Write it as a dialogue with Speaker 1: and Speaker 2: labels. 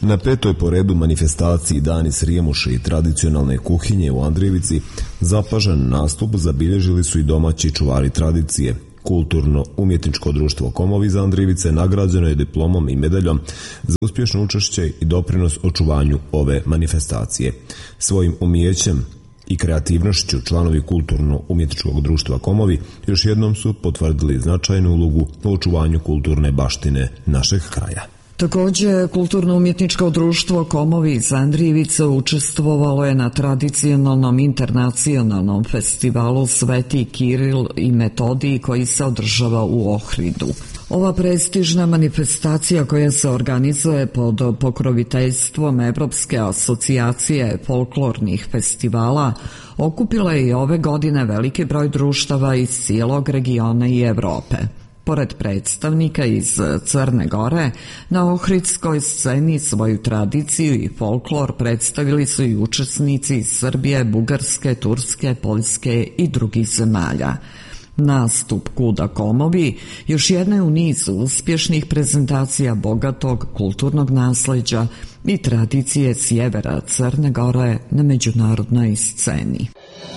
Speaker 1: Na 5. po redu manifestaciji Dani Srijemuše i tradicionalne kuhinje u Andrijevici zapažen nastup zabilježili su i domaći čuvari tradicije. Kulturno-umjetničko društvo Komovi iz Andrijevice nagrađeno je diplomom i medaljom za uspješno učešće i doprinos očuvanju ove manifestacije. Svojim umijećem i kreativnošću članovi Kulturno-umjetničkog društva Komovi još jednom su potvrdili značajnu ulogu u očuvanju kulturne baštine našeg kraja.
Speaker 2: Također, Kulturno-umjetničko društvo Komovi iz Andrijevice učestvovalo je na tradicionalnom internacionalnom festivalu Sveti Kiril i Metodij koji se održava u Ohridu. Ova prestižna manifestacija koja se organizuje pod pokroviteljstvom Evropske asocijacije folklornih festivala okupila je i ove godine veliki broj društava iz cijelog regiona i Europe. Pored predstavnika iz Crne Gore, na ohridskoj sceni svoju tradiciju i folklor predstavili su i učesnici iz Srbije, Bugarske, Turske, Poljske i drugih zemalja. Nastup Kuda Komovi još jedna je u nizu uspješnih prezentacija bogatog kulturnog nasleđa i tradicije sjevera Crne Gore na međunarodnoj sceni.